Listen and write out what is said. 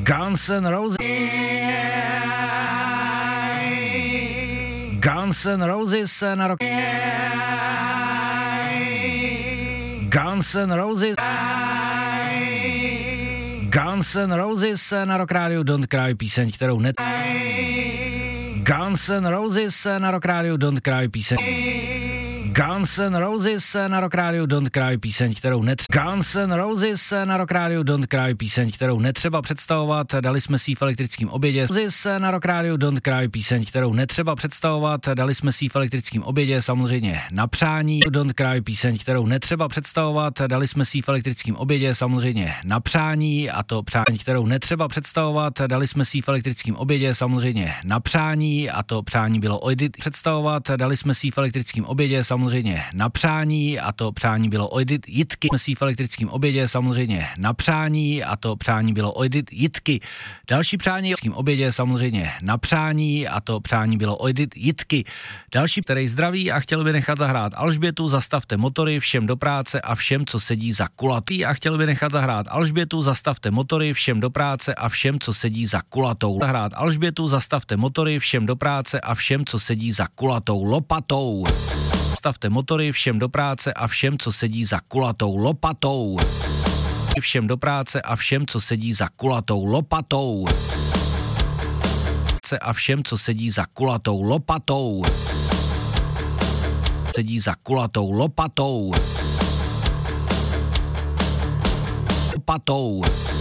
Guns N' Roses. Guns N' Roses na rok. Guns N' Roses. Guns N' Roses na Rock Radio Don't Cry, píseň, kterou net. Guns N' Roses na Rock Radio Don't Cry, píseň. Guns N' Roses na Rock Radio Don't Cry, píseň, kterou Guns N' Roses na Rock Radio Don't Cry, píseň, kterou netřeba představovat, dali jsme si v elektrickém obědě. Roses na Rock Radio Don't Cry, píseň, kterou netřeba představovat, dali jsme si v elektrickém obědě, samozřejmě na přání. Don't Cry, píseň, kterou netřeba představovat, dali jsme si v elektrickém obědě, samozřejmě na přání, a to přání, kterou netřeba představovat, dali jsme si v elektrickém obědě, samozřejmě na přání, a to přání bylo ojdit představovat, dali jsme si v elektrickém obědě, samozřejmě na přání, a to přání bylo ojdit jitky. Jsme si v elektrickém obědě, samozřejmě na přání, a to přání bylo ojdit jitky. Další přání v obědě, samozřejmě na přání, a to přání bylo ojdit jitky. Další, který zdraví a chtěl by nechat zahrát Alžbětu, zastavte motory, všem do práce a všem, co sedí za kulatou. A chtěl by nechat zahrát Alžbětu, zastavte motory, všem do práce a všem, co sedí za kulatou. Zahrát Alžbětu, zastavte motory, všem do práce a všem, co sedí za kulatou lopatou. Zastavte motory, všem do práce a všem, co sedí za kulatou lopatou. Všem do práce a všem, co sedí za kulatou lopatou. A všem, co sedí za kulatou lopatou. Sedí za kulatou lopatou. Lopatou.